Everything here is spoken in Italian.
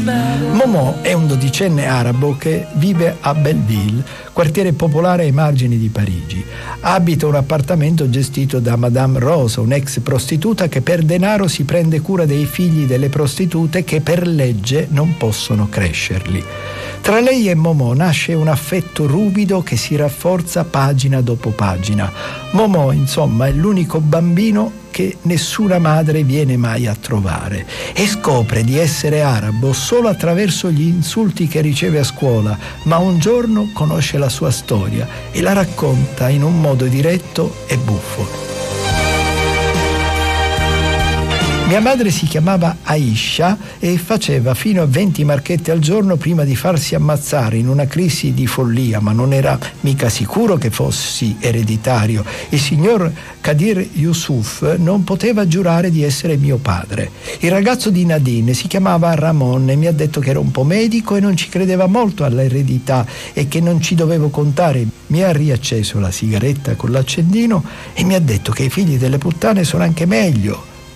Momo è un dodicenne arabo che vive a Belleville, quartiere popolare ai margini di Parigi. Abita un appartamento gestito da Madame Rosa, un'ex prostituta che per denaro si prende cura dei figli delle prostitute che per legge non possono crescerli. Tra lei e Momo nasce un affetto ruvido che si rafforza pagina dopo pagina. Momo, insomma, è l'unico bambino che nessuna madre viene mai a trovare e scopre di essere arabo solo attraverso gli insulti che riceve a scuola, ma un giorno conosce la sua storia e la racconta in un modo diretto e buffo. Mia madre si chiamava Aisha e faceva fino a 20 marchette al giorno prima di farsi ammazzare in una crisi di follia, ma non era mica sicuro che fossi ereditario. Il signor Kadir Yusuf non poteva giurare di essere mio padre. Il ragazzo di Nadine si chiamava Ramon e mi ha detto che era un po' medico e non ci credeva molto all'eredità e che non ci dovevo contare. Mi ha riacceso la sigaretta con l'accendino e mi ha detto che i figli delle puttane sono anche meglio.